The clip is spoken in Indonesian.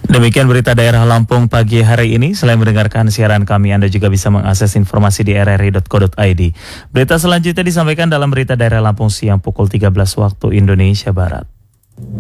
Demikian berita daerah Lampung pagi hari ini. Selain mendengarkan siaran kami, Anda juga bisa mengakses informasi di rri.co.id. Berita selanjutnya disampaikan dalam berita daerah Lampung siang pukul 13 waktu Indonesia Barat.